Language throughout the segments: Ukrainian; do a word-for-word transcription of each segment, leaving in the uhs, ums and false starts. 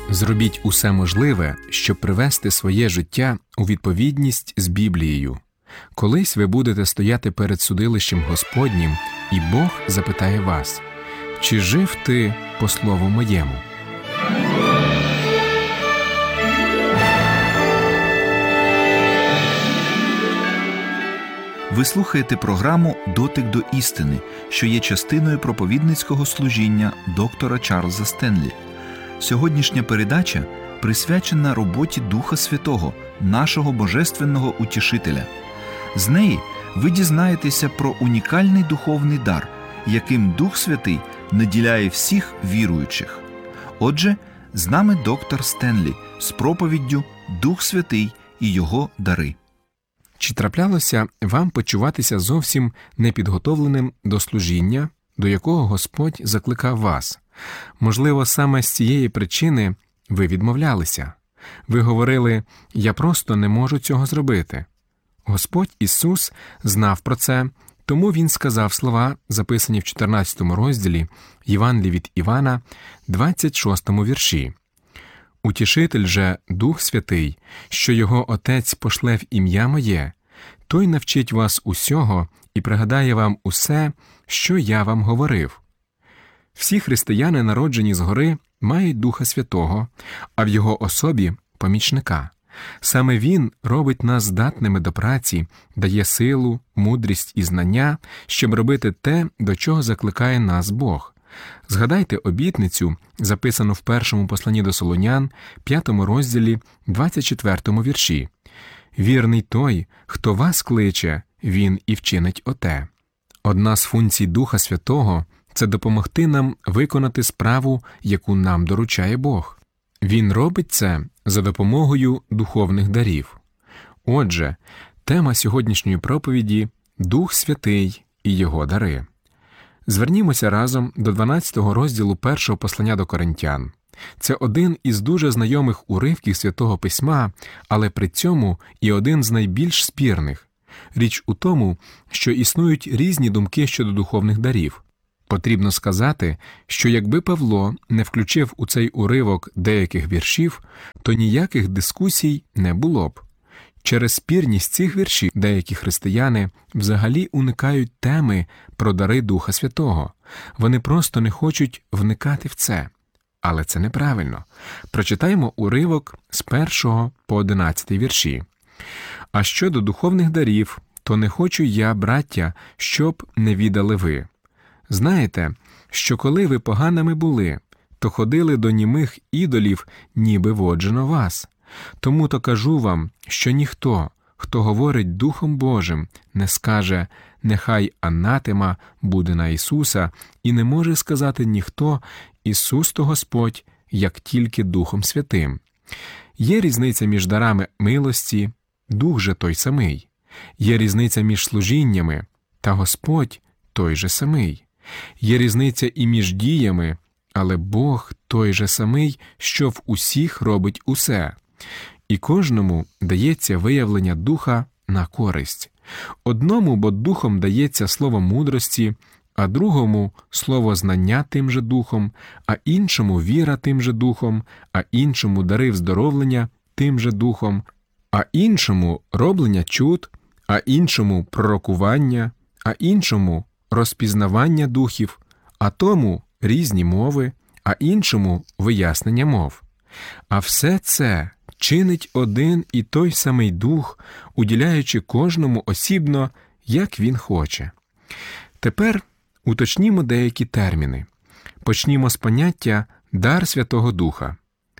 Зробіть усе можливе, щоб привести своє життя у відповідність з Біблією. Колись ви будете стояти перед судилищем Господнім, і Бог запитає вас: «Чи жив ти по слову моєму?» Ви слухаєте програму «Дотик до істини», що є частиною проповідницького служіння доктора Чарльза Стенлі. Сьогоднішня передача присвячена роботі Духа Святого, нашого Божественного Утішителя. З неї ви дізнаєтеся про унікальний духовний дар, яким Дух Святий наділяє всіх віруючих. Отже, з нами доктор Стенлі з проповіддю «Дух Святий і Його дари». Чи траплялося вам почуватися зовсім непідготовленим до служіння, до якого Господь закликав вас? Можливо, саме з цієї причини ви відмовлялися. Ви говорили: «Я просто не можу цього зробити». Господь Ісус знав про це, тому Він сказав слова, записані в чотирнадцятому розділі Євангелії від Івана, двадцять шостому вірші. «Утішитель же, Дух Святий, що Його Отець пошле в ім'я Моє, Той навчить вас усього і пригадає вам усе, що я вам говорив». Всі християни, народжені згори, мають Духа Святого, а в Його особі – помічника. Саме Він робить нас здатними до праці, дає силу, мудрість і знання, щоб робити те, до чого закликає нас Бог. Згадайте обітницю, записану в першому посланні до Солонян, п'ятому розділі, двадцять четвертому вірші. «Вірний той, хто вас кличе, він і вчинить оте». Одна з функцій Духа Святого – це допомогти нам виконати справу, яку нам доручає Бог. Він робить це за допомогою духовних дарів. Отже, тема сьогоднішньої проповіді – Дух Святий і Його дари. Звернімося разом до дванадцятого розділу першого послання до Коринтян. Це один із дуже знайомих уривків Святого Письма, але при цьому і один з найбільш спірних. Річ у тому, що існують різні думки щодо духовних дарів. Потрібно сказати, що якби Павло не включив у цей уривок деяких віршів, то ніяких дискусій не було б. Через спірність цих віршів деякі християни взагалі уникають теми про дари Духа Святого. Вони просто не хочуть вникати в це. Але це неправильно. Прочитаємо уривок з першого по одинадцятий вірші. «А щодо духовних дарів, то не хочу я, браття, щоб не відали ви. Знаєте, що коли ви поганими були, то ходили до німих ідолів, ніби воджено вас. Тому-то кажу вам, що ніхто, хто говорить Духом Божим, не скаже: нехай анатема буде на Ісуса, і не може сказати ніхто: Ісус то Господь, як тільки Духом Святим. Є різниця між дарами милості, Дух же той самий. Є різниця між служіннями, та Господь той же самий. Є різниця і між діями, але Бог той же самий, що в усіх робить усе. І кожному дається виявлення Духа на користь. Одному бо Духом дається слово мудрості, а другому – слово знання тим же Духом, а іншому – віра тим же Духом, а іншому – дари вздоровлення тим же Духом, а іншому – роблення чуд, а іншому – пророкування, а іншому – розпізнавання духів, а тому – різні мови, а іншому – вияснення мов. А все це чинить один і той самий Дух, уділяючи кожному осібно, як він хоче». Тепер уточнімо деякі терміни. Почнімо з поняття «дар Святого Духа».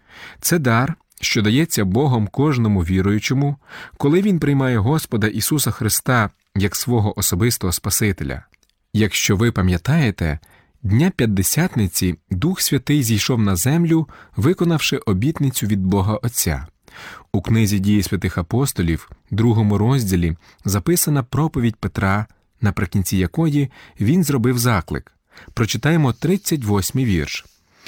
Це дар, що дається Богом кожному віруючому, коли він приймає Господа Ісуса Христа як свого особистого Спасителя. Якщо ви пам'ятаєте, Дня П'ятдесятниці Дух Святий зійшов на землю, виконавши обітницю від Бога Отця. У книзі «Дії святих апостолів», другому розділі, записана проповідь Петра, наприкінці якої він зробив заклик. Прочитаємо тридцять восьмий вірш.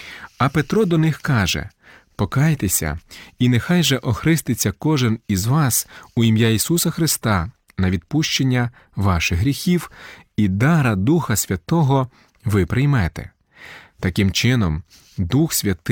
«А Петро до них каже: покайтеся, і нехай же охреститься кожен із вас у ім'я Ісуса Христа на відпущення ваших гріхів, і дара Духа Святого ви приймете». Таким чином, Дух Святий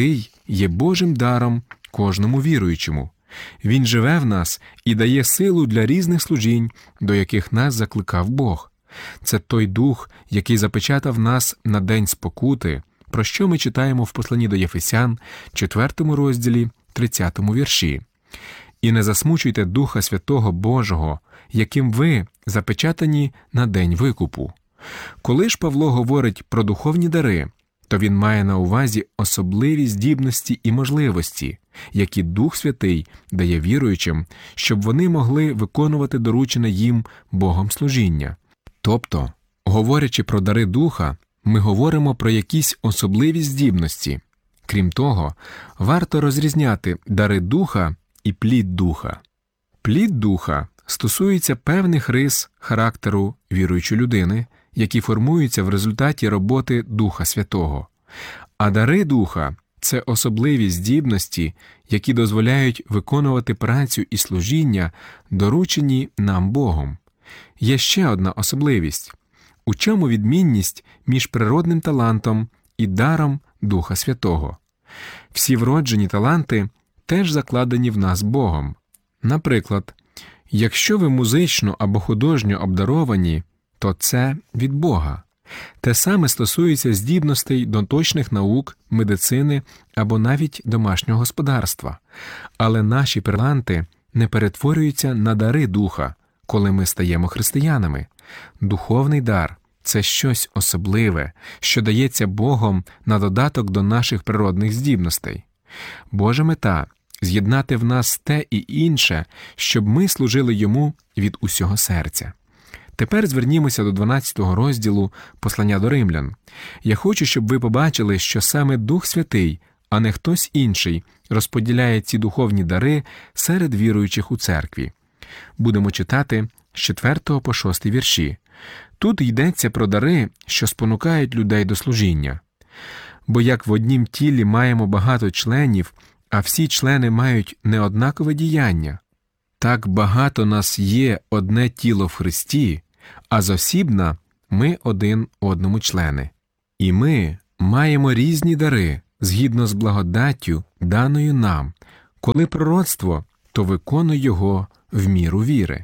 є Божим даром кожному віруючому. Він живе в нас і дає силу для різних служінь, до яких нас закликав Бог. Це той дух, який запечатав нас на день спокути, про що ми читаємо в посланні до Єфесян, четвертому розділі, тридцятому вірші. «І не засмучуйте Духа Святого Божого, яким ви запечатані на день викупу». Коли ж Павло говорить про духовні дари, то він має на увазі особливі здібності і можливості, які Дух Святий дає віруючим, щоб вони могли виконувати доручене їм Богом служіння. Тобто, говорячи про дари Духа, ми говоримо про якісь особливі здібності. Крім того, варто розрізняти дари Духа і плід Духа. Плід Духа стосується певних рис характеру віруючої людини, які формуються в результаті роботи Духа Святого. А дари Духа – це особливі здібності, які дозволяють виконувати працю і служіння, доручені нам Богом. Є ще одна особливість. У чому відмінність між природним талантом і даром Духа Святого? Всі вроджені таланти теж закладені в нас Богом. Наприклад, якщо ви музично або художньо обдаровані, то це від Бога. Те саме стосується здібностей до точних наук, медицини або навіть домашнього господарства. Але наші таланти не перетворюються на дари Духа, коли ми стаємо християнами. Духовний дар – це щось особливе, що дається Богом на додаток до наших природних здібностей. Божа мета – з'єднати в нас те і інше, щоб ми служили Йому від усього серця. Тепер звернімося до дванадцятого розділу послання до римлян. Я хочу, щоб ви побачили, що саме Дух Святий, а не хтось інший, розподіляє ці духовні дари серед віруючих у церкві. Будемо читати з четвертого по шостий вірші. Тут йдеться про дари, що спонукають людей до служіння. Бо як в однім тілі маємо багато членів, а всі члени мають неоднакове діяння, так багато нас є одне тіло в Христі, а зосібна ми один одному члени. І ми маємо різні дари, згідно з благодаттю, даною нам. Коли пророцтво, то виконуй його в міру віри.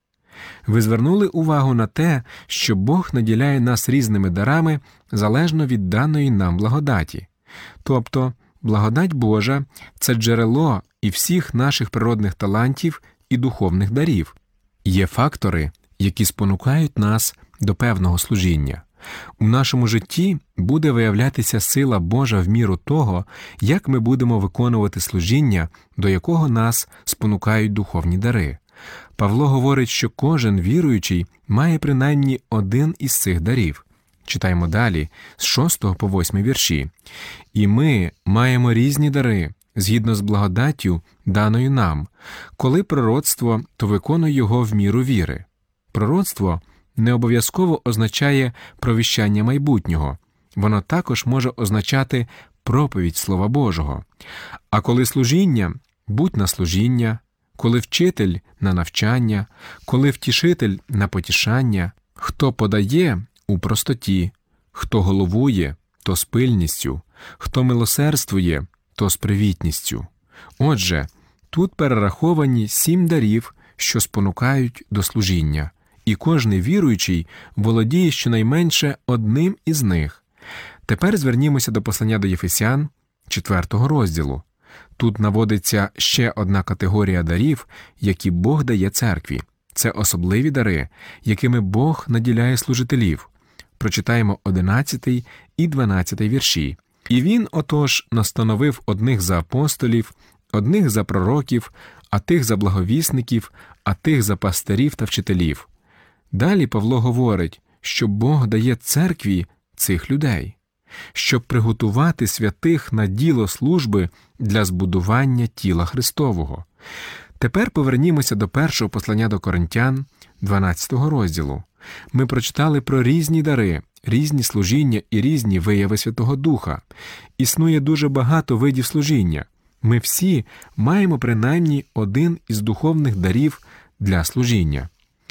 Ви звернули увагу на те, що Бог наділяє нас різними дарами залежно від даної нам благодаті. Тобто, благодать Божа – це джерело і всіх наших природних талантів і духовних дарів. Є фактори, які спонукають нас до певного служіння. У нашому житті буде виявлятися сила Божа в міру того, як ми будемо виконувати служіння, до якого нас спонукають духовні дари. Павло говорить, що кожен віруючий має принаймні один із цих дарів. Читаємо далі, з шостого по восьмий вірші. «І ми маємо різні дари, згідно з благодаттю, даною нам. Коли пророцтво, то виконуй його в міру віри». Пророцтво не обов'язково означає провіщання майбутнього. Воно також може означати проповідь Слова Божого. А коли служіння, будь на служіння, коли вчитель – на навчання, коли втішитель – на потішання, хто подає – у простоті, хто головує – то з пильністю, хто милосердствує – то з привітністю. Отже, тут перераховані сім дарів, що спонукають до служіння, і кожний віруючий володіє щонайменше одним із них. Тепер звернімося до послання до Єфесян, четвертого розділу. Тут наводиться ще одна категорія дарів, які Бог дає церкві. Це особливі дари, якими Бог наділяє служителів. Прочитаємо одинадцятий і дванадцятий вірші. «І він, отож, настановив одних за апостолів, одних за пророків, а тих за благовісників, а тих за пастирів та вчителів». Далі Павло говорить, що Бог дає церкві цих людей, щоб приготувати святих на діло служби для збудування тіла Христового. Тепер повернімося до першого послання до Коринтян, дванадцятого розділу. Ми прочитали про різні дари, різні служіння і різні вияви Святого Духа. Існує дуже багато видів служіння. Ми всі маємо принаймні один із духовних дарів для служіння.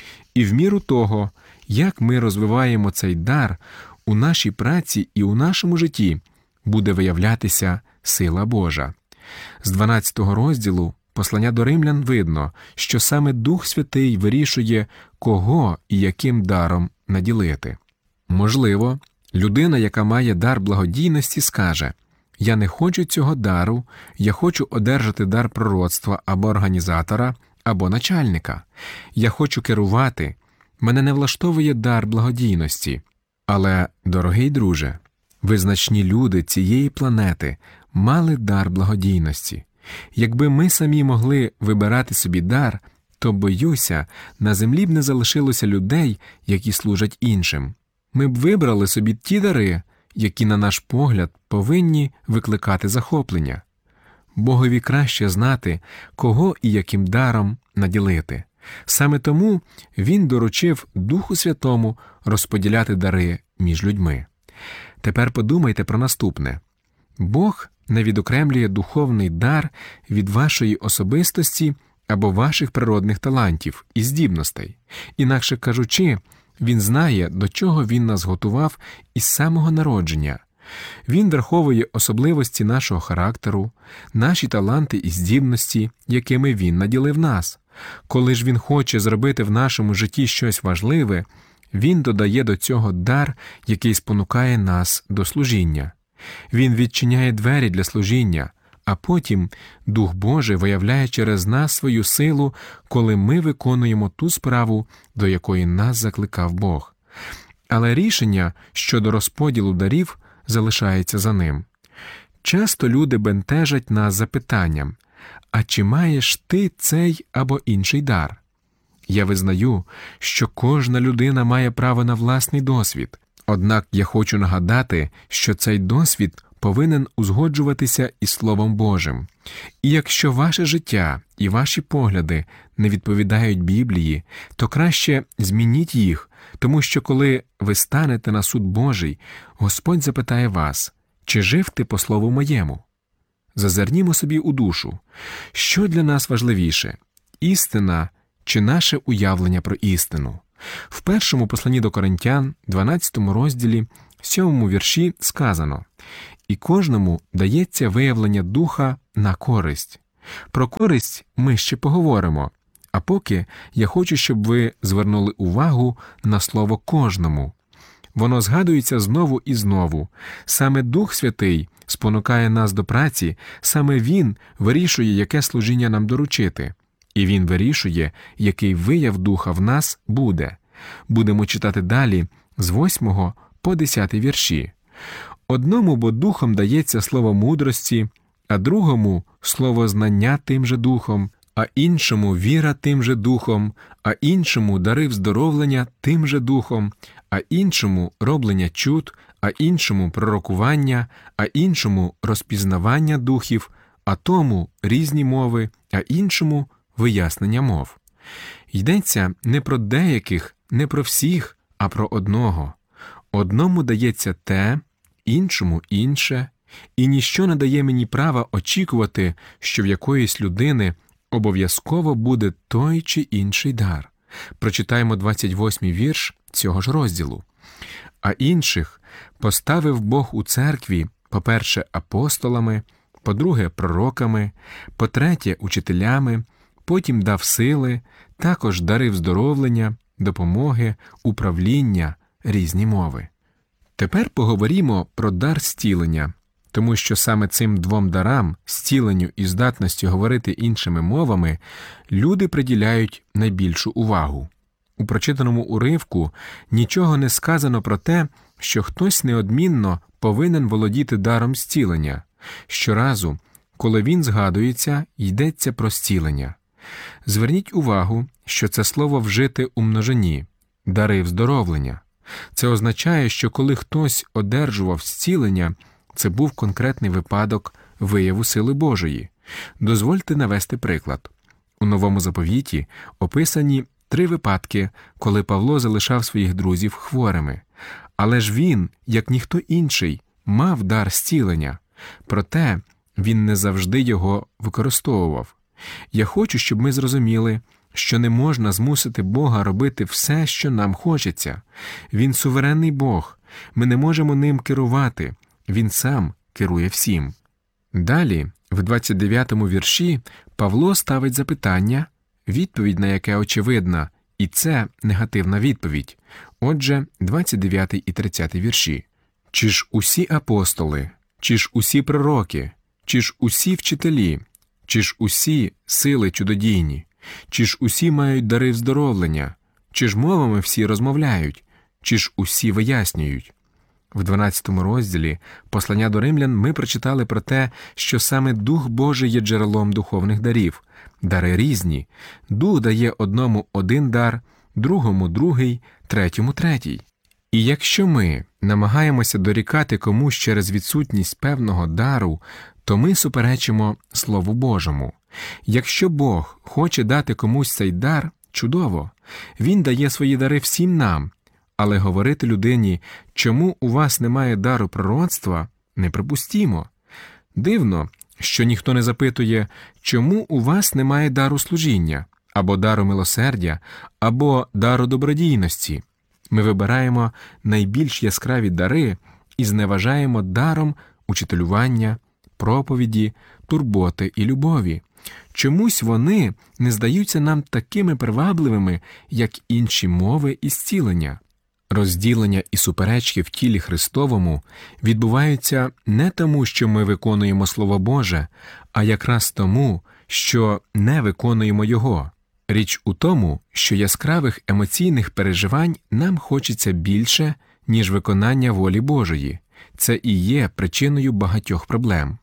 І в міру того, як ми розвиваємо цей дар, у нашій праці і у нашому житті буде виявлятися сила Божа. З дванадцятого розділу послання до римлян видно, що саме Дух Святий вирішує, кого і яким даром наділити. Можливо, людина, яка має дар благодійності, скаже: «Я не хочу цього дару, я хочу одержати дар пророцтва або організатора, або начальника. Я хочу керувати, мене не влаштовує дар благодійності». Але, дорогий друже, визначні люди цієї планети мали дар благодійності. Якби ми самі могли вибирати собі дар, то, боюся, на землі б не залишилося людей, які служать іншим. Ми б вибрали собі ті дари, які, на наш погляд, повинні викликати захоплення. Богові краще знати, кого і яким даром наділити. Саме тому Він доручив Духу Святому розподіляти дари між людьми. Тепер подумайте про наступне. Бог не відокремлює духовний дар від вашої особистості або ваших природних талантів і здібностей. Інакше кажучи, Він знає, до чого Він нас готував із самого народження. Він враховує особливості нашого характеру, наші таланти і здібності, якими Він наділив нас. Коли ж Він хоче зробити в нашому житті щось важливе, Він додає до цього дар, який спонукає нас до служіння. Він відчиняє двері для служіння, а потім Дух Божий виявляє через нас свою силу, коли ми виконуємо ту справу, до якої нас закликав Бог. Але рішення щодо розподілу дарів залишається за ним. Часто люди бентежать нас запитанням: «А чи маєш ти цей або інший дар?» Я визнаю, що кожна людина має право на власний досвід. Однак я хочу нагадати, що цей досвід повинен узгоджуватися із Словом Божим. І якщо ваше життя і ваші погляди не відповідають Біблії, то краще змініть їх, тому що коли ви станете на суд Божий, Господь запитає вас: «Чи жив ти по слову моєму?» Зазирнімо собі у душу. Що для нас важливіше – істина чи наше уявлення про істину? В першому посланні до Коринтян, дванадцятому розділі, сьомому вірші сказано: «І кожному дається виявлення Духа на користь». Про користь ми ще поговоримо, а поки я хочу, щоб ви звернули увагу на слово «кожному». Воно згадується знову і знову. Саме Дух Святий спонукає нас до праці, саме Він вирішує, яке служіння нам доручити. І Він вирішує, який вияв Духа в нас буде. Будемо читати далі з восьмого по десятий вірші. «Одному бо Духом дається слово мудрості, а другому – слово знання тим же Духом, а іншому – віра тим же Духом, а іншому – дари вздоровлення тим же Духом, а іншому – роблення чуд, а іншому – пророкування, а іншому – розпізнавання духів, а тому – різні мови, а іншому – вияснення мов». Йдеться не про деяких, не про всіх, а про одного. Одному дається те, іншому – інше, і ніщо не дає мені права очікувати, що в якоїсь людини обов'язково буде той чи інший дар. Прочитаємо двадцять восьмий вірш цього ж розділу. «А інших поставив Бог у церкві, по-перше, апостолами, по-друге, пророками, по-третє, учителями, потім дав сили, також дари вздоровлення, допомоги, управління, різні мови». Тепер поговоримо про дар зцілення, тому що саме цим двом дарам, зціленню і здатності говорити іншими мовами, люди приділяють найбільшу увагу. У прочитаному уривку нічого не сказано про те, що хтось неодмінно повинен володіти даром зцілення. Щоразу, коли він згадується, йдеться про зцілення. Зверніть увагу, що це слово вжите у множині – дари вздоровлення. Це означає, що коли хтось одержував зцілення, це був конкретний випадок вияву сили Божої. Дозвольте навести приклад. У Новому Заповіті описані три випадки, коли Павло залишав своїх друзів хворими. Але ж він, як ніхто інший, мав дар зцілення. Проте він не завжди його використовував. Я хочу, щоб ми зрозуміли, що не можна змусити Бога робити все, що нам хочеться. Він суверенний Бог. Ми не можемо ним керувати. Він сам керує всім. Далі, в двадцять дев'ятому вірші, Павло ставить запитання, відповідь на яке очевидна, і це негативна відповідь. Отже, двадцять дев'ятий і тридцятий вірші. «Чи ж усі апостоли, чи ж усі пророки, чи ж усі вчителі, чи ж усі сили чудодійні, чи ж усі мають дари вздоровлення, чи ж мовами всі розмовляють, чи ж усі вияснюють?» В дванадцятому розділі послання до римлян ми прочитали про те, що саме Дух Божий є джерелом духовних дарів. Дари різні. Дух дає одному один дар, другому другий, третьому третій. І якщо ми намагаємося дорікати комусь через відсутність певного дару, то ми суперечимо Слову Божому. Якщо Бог хоче дати комусь цей дар, чудово. Він дає свої дари всім нам. Але говорити людині, чому у вас немає дару пророцтва, неприпустимо. Дивно, що ніхто не запитує, чому у вас немає дару служіння, або дару милосердя, або дару добродійності. Ми вибираємо найбільш яскраві дари і зневажаємо даром учителювання, проповіді, турботи і любові. Чомусь вони не здаються нам такими привабливими, як інші мови і зцілення. Розділення і суперечки в тілі Христовому відбуваються не тому, що ми виконуємо Слово Боже, а якраз тому, що не виконуємо Його. Річ у тому, що яскравих емоційних переживань нам хочеться більше, ніж виконання волі Божої. Це і є причиною багатьох проблем.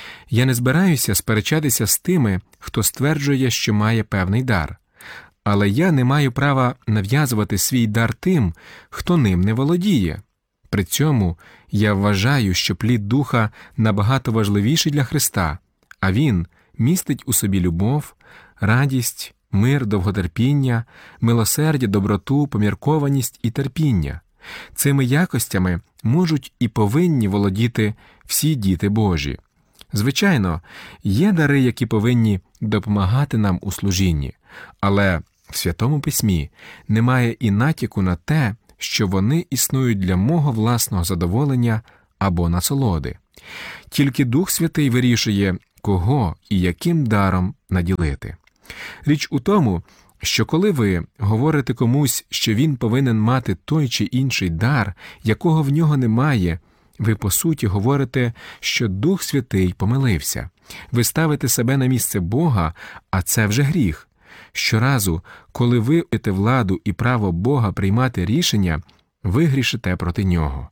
Я не збираюся сперечатися з тими, хто стверджує, що має певний дар. Але я не маю права нав'язувати свій дар тим, хто ним не володіє. При цьому я вважаю, що плід Духа набагато важливіший для Христа, а Він містить у собі любов, радість, мир, довготерпіння, милосердя, доброту, поміркованість і терпіння. Цими якостями можуть і повинні володіти всі діти Божі. Звичайно, є дари, які повинні допомагати нам у служінні, але в Святому Письмі немає і натяку на те, що вони існують для мого власного задоволення або насолоди. Тільки Дух Святий вирішує, кого і яким даром наділити. Річ у тому, що коли ви говорите комусь, що він повинен мати той чи інший дар, якого в нього немає, ви, по суті, говорите, що Дух Святий помилився. Ви ставите себе на місце Бога, а це вже гріх. Щоразу, коли ви маєте владу і право Бога приймати рішення, ви грішите проти Нього.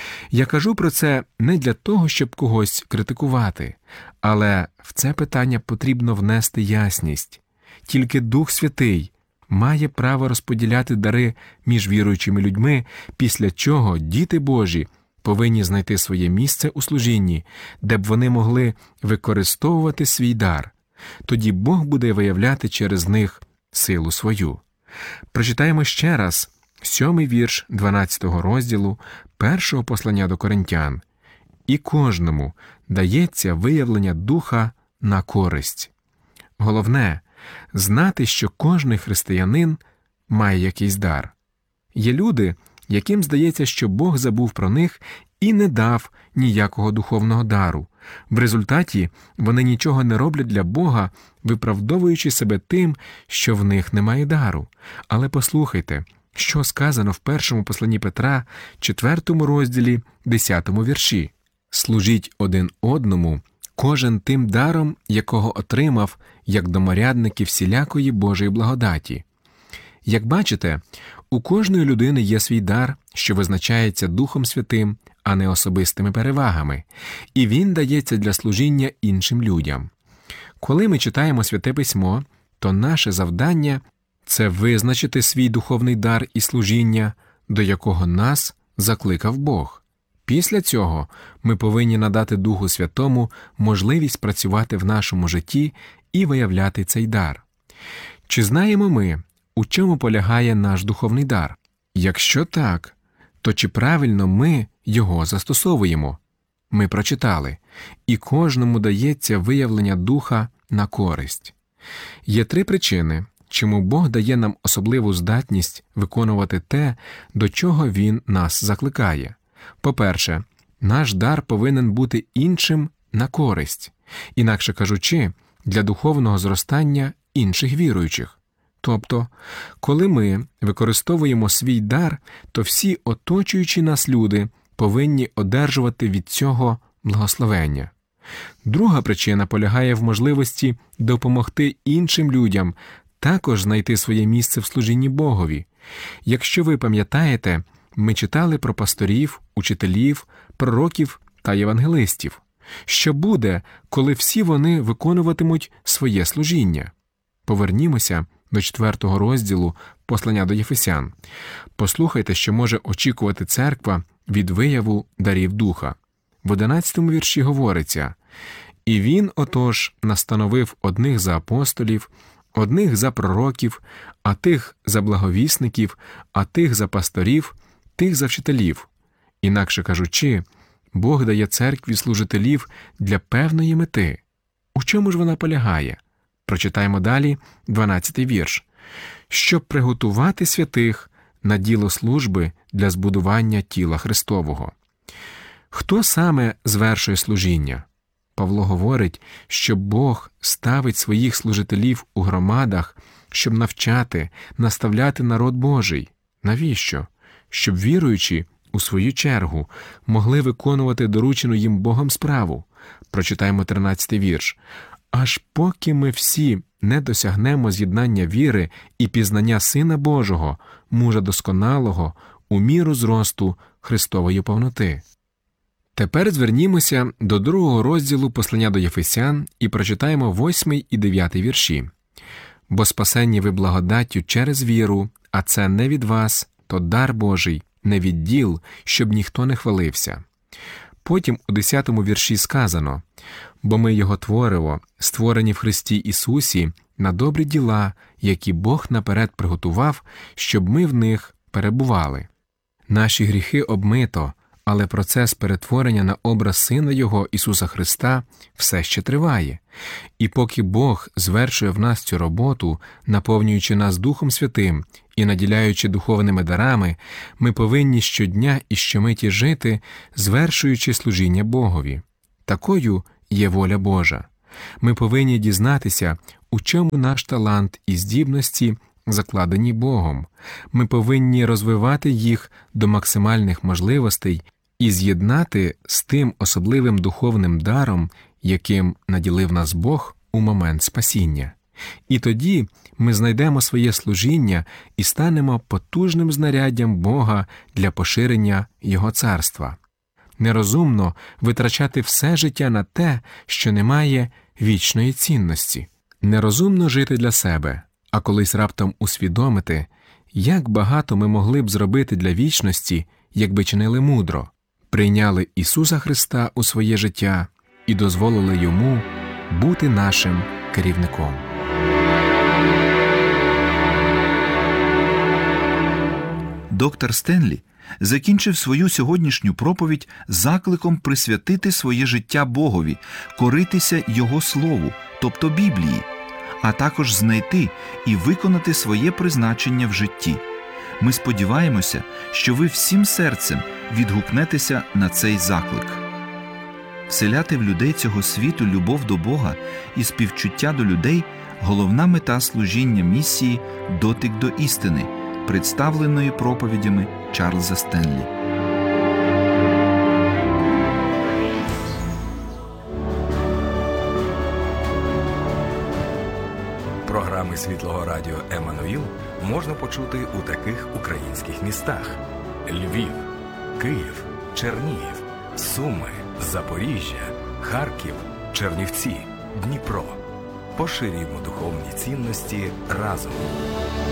Я кажу про це не для того, щоб когось критикувати, але в це питання потрібно внести ясність. Тільки Дух Святий має право розподіляти дари між віруючими людьми, після чого діти Божі повинні знайти своє місце у служінні, де б вони могли використовувати свій дар. Тоді Бог буде виявляти через них силу свою. Прочитаємо ще раз сьомий вірш дванадцятого розділу першого послання до Коринтян. «І кожному дається виявлення Духа на користь». Головне – знати, що кожний християнин має якийсь дар. Є люди, яким здається, що Бог забув про них і не дав ніякого духовного дару. В результаті вони нічого не роблять для Бога, виправдовуючи себе тим, що в них немає дару. Але послухайте, що сказано в першому посланні Петра, четвертому розділі, десятому вірші. «Служіть один одному, кожен тим даром, якого отримав, як доморядники всілякої Божої благодаті». Як бачите, у кожної людини є свій дар, що визначається Духом Святим, а не особистими перевагами, і він дається для служіння іншим людям. Коли ми читаємо Святе Письмо, то наше завдання – це визначити свій духовний дар і служіння, до якого нас закликав Бог. Після цього ми повинні надати Духу Святому можливість працювати в нашому житті і виявляти цей дар. Чи знаємо ми, у чому полягає наш духовний дар? Якщо так, то чи правильно ми його застосовуємо? Ми прочитали: «І кожному дається виявлення Духа на користь». Є три причини, чому Бог дає нам особливу здатність виконувати те, до чого Він нас закликає. По-перше, наш дар повинен бути іншим на користь. інакше кажучи, для духовного зростання інших віруючих. Тобто, коли ми використовуємо свій дар, то всі оточуючі нас люди повинні одержувати від цього благословення. Друга причина полягає в можливості допомогти іншим людям також знайти своє місце в служінні Богові. Якщо ви пам'ятаєте, ми читали про пасторів, учителів, пророків та євангелистів. Що буде, коли всі вони виконуватимуть своє служіння? Повернімося до четвертого розділу послання до Єфесян. Послухайте, що може очікувати церква від вияву дарів Духа. В одинадцятому вірші говориться: «І він, отож, настановив одних за апостолів, одних за пророків, а тих за благовісників, а тих за пасторів, тих за вчителів». Інакше кажучи, Бог дає церкві служителів для певної мети. У чому ж вона полягає? Прочитаємо далі дванадцятий вірш. «Щоб приготувати святих на діло служби для збудування тіла Христового». Хто саме звершує служіння? Павло говорить, що Бог ставить своїх служителів у громадах, щоб навчати, наставляти народ Божий. Навіщо? Щоб віруючі, у свою чергу, могли виконувати доручену їм Богом справу. Прочитаємо тринадцятий вірш. «Аж поки ми всі не досягнемо з'єднання віри і пізнання Сина Божого, мужа досконалого, у міру зросту Христової повноти». Тепер звернімося до другого розділу послання до Єфесян і прочитаємо восьмий і дев'ятий вірші. «Бо спасенні ви благодаттю через віру, а це не від вас, то дар Божий, не від діл, щоб ніхто не хвалився». Потім у десятому вірші сказано: «Бо ми Його твориво, створені в Христі Ісусі, на добрі діла, які Бог наперед приготував, щоб ми в них перебували». Наші гріхи обмито, але процес перетворення на образ Сина Його, Ісуса Христа, все ще триває. І поки Бог звершує в нас цю роботу, наповнюючи нас Духом Святим і наділяючи духовними дарами, ми повинні щодня і щомиті жити, звершуючи служіння Богові. Такою є воля Божа. Ми повинні дізнатися, у чому наш талант і здібності закладені Богом. Ми повинні розвивати їх до максимальних можливостей і з'єднати з тим особливим духовним даром, яким наділив нас Бог у момент спасіння. І тоді ми знайдемо своє служіння і станемо потужним знаряддям Бога для поширення Його царства. Нерозумно витрачати все життя на те, що не має вічної цінності. Нерозумно жити для себе, а колись раптом усвідомити, як багато ми могли б зробити для вічності, якби чинили мудро, прийняли Ісуса Христа у своє життя і дозволили Йому бути нашим керівником. Доктор Стенлі закінчив свою сьогоднішню проповідь закликом присвятити своє життя Богові, коритися Його Слову, тобто Біблії, а також знайти і виконати своє призначення в житті. Ми сподіваємося, що ви всім серцем відгукнетеся на цей заклик. Вселяти в людей цього світу любов до Бога і співчуття до людей – головна мета служіння місії «Дотик до істини», представленої проповідями Чарльза Стенлі. Програми Світлого Радіо «Еммануїл» можна почути у таких українських містах: Львів, Київ, Чернігів, Суми, Запоріжжя, Харків, Чернівці, Дніпро. Поширюємо духовні цінності разом.